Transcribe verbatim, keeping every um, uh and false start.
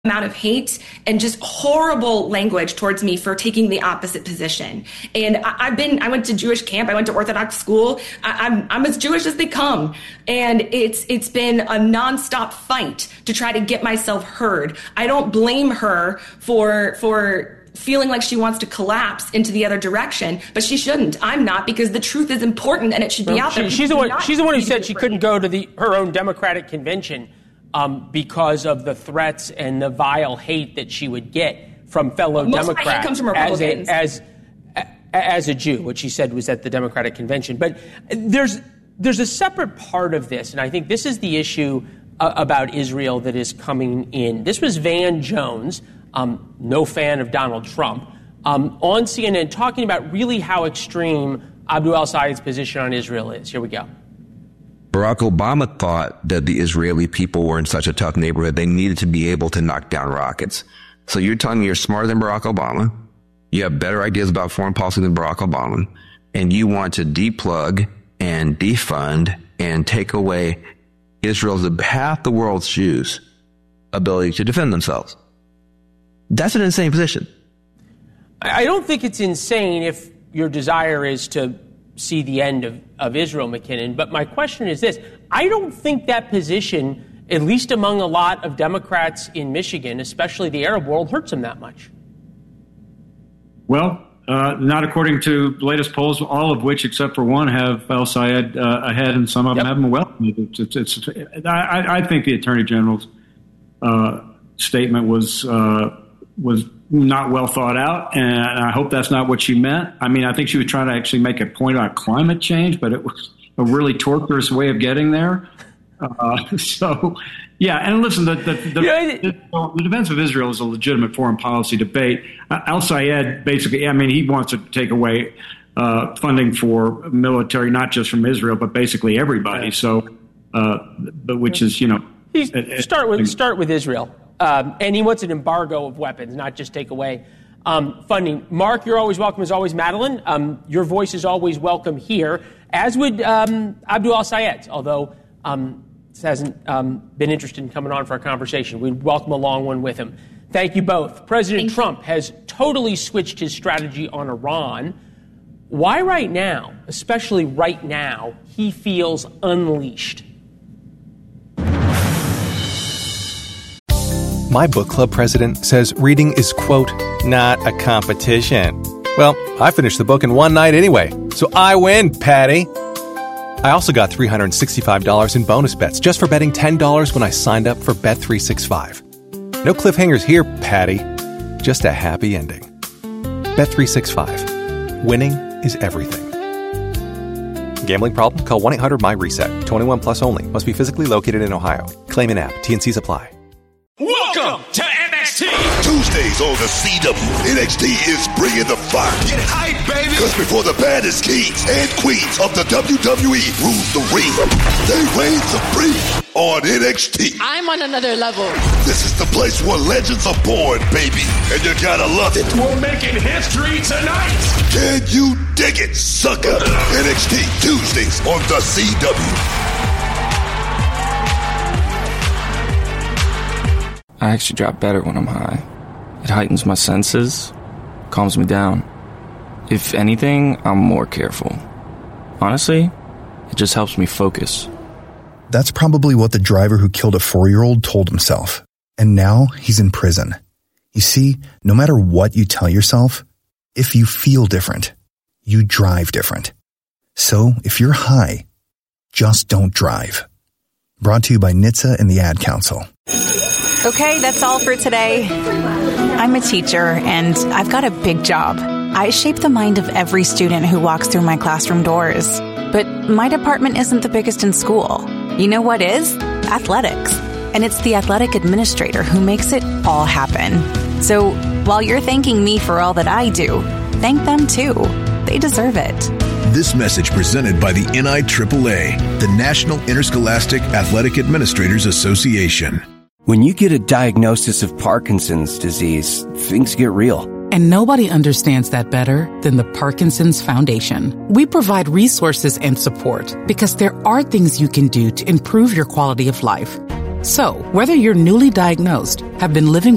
amount of hate and just horrible language towards me for taking the opposite position. And I, I've been, I went to Jewish camp, I went to Orthodox school. I, I'm, I'm as Jewish as they come. And it's, it's been a nonstop fight to try to get myself heard. I don't blame her for, for, feeling like she wants to collapse into the other direction, but she shouldn't. I'm not, because the truth is important and it should be well, out there. She, she's the one. She's the one who said she couldn't go to the her own Democratic convention um, because of the threats and the vile hate that she would get from fellow Most Democrats of my hate comes from Republicans. as a, as as a Jew. What she said was at the Democratic convention. But there's there's a separate part of this, and I think this is the issue uh, about Israel that is coming in. This was Van Jones. Um, no fan of Donald Trump, um, on C N N talking about really how extreme Abdul al-Sayed's position on Israel is. Here we go. Barack Obama thought that the Israeli people were in such a tough neighborhood they needed to be able to knock down rockets. So you're telling me you're smarter than Barack Obama, you have better ideas about foreign policy than Barack Obama, and you want to deplug and defund and take away Israel's, half the world's Jews' ability to defend themselves. That's an insane position. I don't think it's insane if your desire is to see the end of, of Israel, McKinnon. But my question is this. I don't think that position, at least among a lot of Democrats in Michigan, especially the Arab world, hurts them that much. Well, uh, not according to the latest polls, all of which, except for one, have al-Sayed uh, ahead, and some of them yep. have him well. It's, it's, it's, I, I think the Attorney General's uh, statement was... Uh, was not well thought out, and I hope that's not what she meant. I mean, I think she was trying to actually make a point on climate change, but it was a really torturous way of getting there. Uh, so, yeah, and listen, the the, the, the the defense of Israel is a legitimate foreign policy debate. Uh, al-Sayed basically, I mean, he wants to take away uh, funding for military, not just from Israel, but basically everybody. So, uh, but which is, you know, He's, start with start with Israel. Um, and he wants an embargo of weapons, not just take away um, funding. Mark, you're always welcome, as always. Madeline, um, your voice is always welcome here, as would um, Abdul al-Sayed, although um, this hasn't um, been interested in coming on for a conversation. We'd welcome a long one with him. Thank you both. President Thank Trump you. has totally switched his strategy on Iran. Why right now, especially right now, he feels unleashed? My book club president says reading is, quote, not a competition. Well, I finished the book in one night anyway, so I win, Patty. I also got three hundred sixty-five dollars in bonus bets just for betting ten dollars when I signed up for Bet three sixty-five. No cliffhangers here, Patty. Just a happy ending. Bet three sixty-five. Winning is everything. Gambling problem? Call one eight hundred M Y reset. twenty-one plus only. Must be physically located in Ohio. Claim in app. T and C's apply. Welcome to N X T. Tuesdays on the C W. N X T is bringing the fire. Get hype, baby. Because before the baddest kings and queens of the W W E rule the ring, they reign supreme on N X T. I'm on another level. This is the place where legends are born, baby. And you gotta love it. We're making history tonight. Can you dig it, sucker? N X T Tuesdays on the C W. I actually drop better when I'm high. It heightens my senses, calms me down. If anything, I'm more careful. Honestly, it just helps me focus. That's probably what the driver who killed a four-year-old told himself. And now he's in prison. You see, no matter what you tell yourself, if you feel different, you drive different. So if you're high, just don't drive. Brought to you by N H T S A and the Ad Council. Okay, that's all for today. I'm a teacher, and I've got a big job. I shape the mind of every student who walks through my classroom doors. But my department isn't the biggest in school. You know what is? Athletics. And it's the athletic administrator who makes it all happen. So while you're thanking me for all that I do, thank them too. They deserve it. This message presented by the N I triple A, the National Interscholastic Athletic Administrators Association. When you get a diagnosis of Parkinson's disease, things get real. And nobody understands that better than the Parkinson's Foundation. We provide resources and support because there are things you can do to improve your quality of life. So, whether you're newly diagnosed, have been living